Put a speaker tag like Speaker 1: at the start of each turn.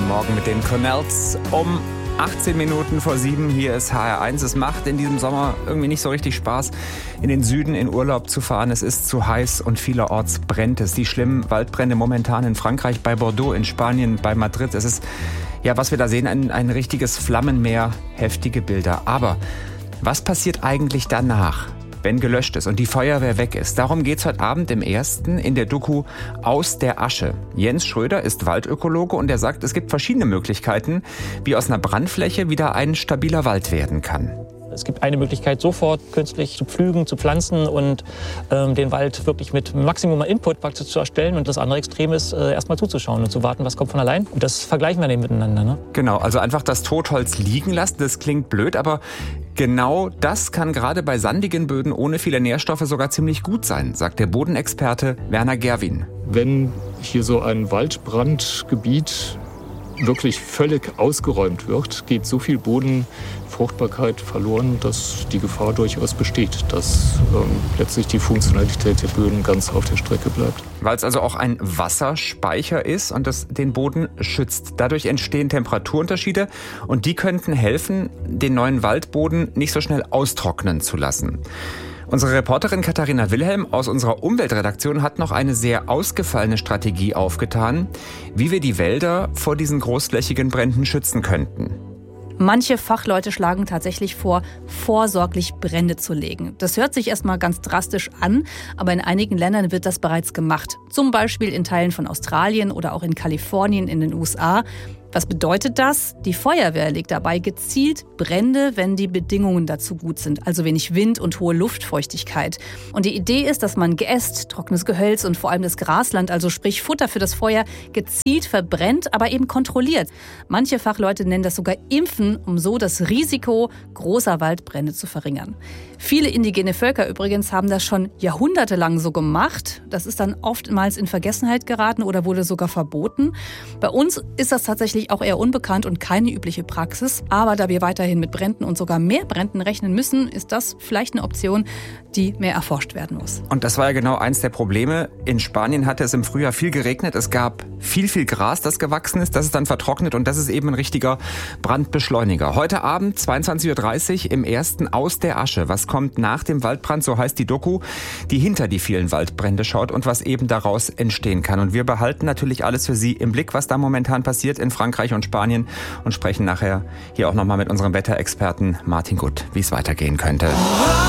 Speaker 1: Morgen mit den Cornells um 18 Minuten vor 7. Hier ist HR1. Es macht in diesem Sommer irgendwie nicht so richtig Spaß, in den Süden in Urlaub zu fahren. Es ist zu heiß und vielerorts brennt es. Die schlimmen Waldbrände momentan in Frankreich, bei Bordeaux, in Spanien, bei Madrid. Es ist, ja, was wir da sehen, ein richtiges Flammenmeer, heftige Bilder. Aber was passiert eigentlich danach, wenn gelöscht ist und die Feuerwehr weg ist? Darum geht's heute Abend im Ersten in der Doku Aus der Asche. Jens Schröder ist Waldökologe und er sagt, es gibt verschiedene Möglichkeiten, wie aus einer Brandfläche wieder ein stabiler Wald werden kann.
Speaker 2: Es gibt eine Möglichkeit, sofort künstlich zu pflügen, zu pflanzen und den Wald wirklich mit Maximum Input praktisch zu erstellen. Und das andere Extrem ist, erstmal zuzuschauen und zu warten, was kommt von allein. Und das vergleichen wir dann miteinander. Ne?
Speaker 1: Genau, also einfach das Totholz liegen lassen, das klingt blöd, aber genau das kann gerade bei sandigen Böden ohne viele Nährstoffe sogar ziemlich gut sein, sagt der Bodenexperte Werner Gerwin.
Speaker 3: Wenn hier so ein Waldbrandgebiet wirklich völlig ausgeräumt wird, geht so viel Bodenfruchtbarkeit verloren, dass die Gefahr durchaus besteht, dass letztlich die Funktionalität der Böden ganz auf der Strecke bleibt.
Speaker 1: Weil es also auch ein Wasserspeicher ist und das den Boden schützt. Dadurch entstehen Temperaturunterschiede und die könnten helfen, den neuen Waldboden nicht so schnell austrocknen zu lassen. Unsere Reporterin Katharina Wilhelm aus unserer Umweltredaktion hat noch eine sehr ausgefallene Strategie aufgetan, wie wir die Wälder vor diesen großflächigen Bränden schützen könnten.
Speaker 4: Manche Fachleute schlagen tatsächlich vor, vorsorglich Brände zu legen. Das hört sich erstmal ganz drastisch an, aber in einigen Ländern wird das bereits gemacht. Zum Beispiel in Teilen von Australien oder auch in Kalifornien in den USA. Was bedeutet das? Die Feuerwehr legt dabei gezielt Brände, wenn die Bedingungen dazu gut sind, also wenig Wind und hohe Luftfeuchtigkeit. Und die Idee ist, dass man Geäst, trockenes Gehölz und vor allem das Grasland, also sprich Futter für das Feuer, gezielt verbrennt, aber eben kontrolliert. Manche Fachleute nennen das sogar Impfen, um so das Risiko großer Waldbrände zu verringern. Viele indigene Völker übrigens haben das schon jahrhundertelang so gemacht. Das ist dann oftmals in Vergessenheit geraten oder wurde sogar verboten. Bei uns ist das tatsächlich auch eher unbekannt und keine übliche Praxis. Aber da wir weiterhin mit Bränden und sogar mehr Bränden rechnen müssen, ist das vielleicht eine Option, die mehr erforscht werden muss.
Speaker 1: Und das war ja genau eins der Probleme. In Spanien hatte es im Frühjahr viel geregnet. Es gab viel Gras, das gewachsen ist. Das ist dann vertrocknet und das ist eben ein richtiger Brandbeschleuniger. Heute Abend, 22.30 Uhr im Ersten Aus der Asche. Was kommt nach dem Waldbrand? So heißt die Doku, die hinter die vielen Waldbrände schaut und was eben daraus entstehen kann. Und wir behalten natürlich alles für Sie im Blick, was da momentan passiert in Frankreich und Spanien und sprechen nachher hier auch nochmal mit unserem Wetterexperten Martin Gutt, wie es weitergehen könnte.